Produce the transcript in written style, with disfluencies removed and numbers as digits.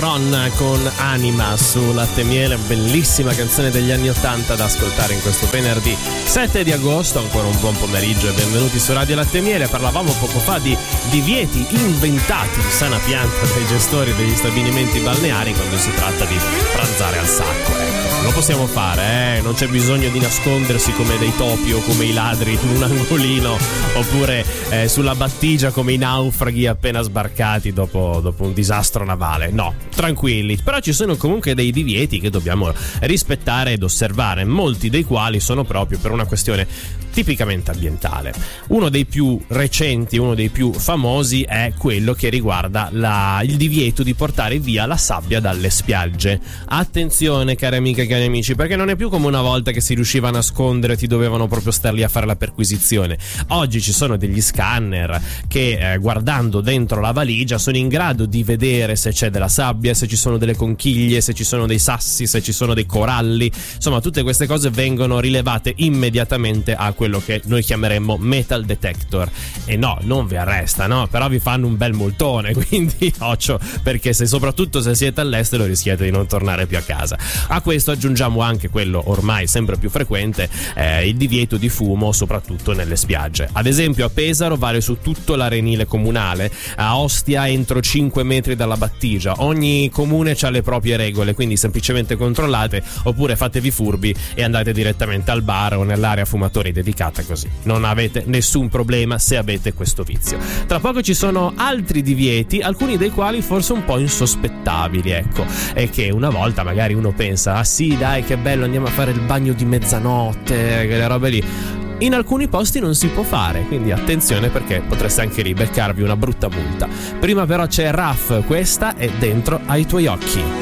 Ron con Anima su Latte Miele, bellissima canzone degli anni 80 da ascoltare in questo venerdì 7 di agosto. Ancora un buon pomeriggio e benvenuti su Radio Latte Miele. Parlavamo poco fa di divieti inventati di sana pianta dai gestori degli stabilimenti balneari quando si tratta di pranzare al sacco. Ecco, lo possiamo fare, non c'è bisogno di nascondersi come dei topi o come i ladri in un angolino, oppure sulla battigia come i naufraghi appena sbarcati dopo un disastro navale. No, tranquilli. Però ci sono comunque dei divieti che dobbiamo rispettare ed osservare, molti dei quali sono proprio per una questione tipicamente ambientale. Uno dei più recenti, uno dei più famosi è quello che riguarda il divieto di portare via la sabbia dalle spiagge. Attenzione, care amiche e cari amici, perché non è più come una volta che si riusciva a nascondere, ti dovevano proprio star lì a fare la perquisizione. Oggi ci sono degli scanner che guardando dentro la valigia sono in grado di vedere se c'è della sabbia, se ci sono delle conchiglie, se ci sono dei sassi, se ci sono dei coralli. Insomma, tutte queste cose vengono rilevate immediatamente a quello che noi chiameremmo metal detector. E no, non vi arrestano, però vi fanno un bel multone, quindi occhio, perché soprattutto se siete all'estero rischiate di non tornare più a casa. A questo aggiungiamo anche quello ormai sempre più frequente, il divieto di fumo, soprattutto nelle spiagge. Ad esempio a Pesaro vale su tutto l'arenile comunale, a Ostia entro 5 metri dalla battigia. Ogni comune ha le proprie regole, quindi semplicemente controllate, oppure fatevi furbi e andate direttamente al bar o nell'area fumatori dedicata, così non avete nessun problema se avete questo vizio. Tra poco ci sono altri divieti, alcuni dei quali forse un po' insospettabili, ecco, e che una volta magari uno pensa: ah sì, dai, che bello, andiamo a fare il bagno di mezzanotte, quelle robe lì. In alcuni posti non si può fare, quindi attenzione, perché potreste anche lì beccarvi una brutta multa. Prima però c'è Raf, questa è Dentro ai tuoi occhi.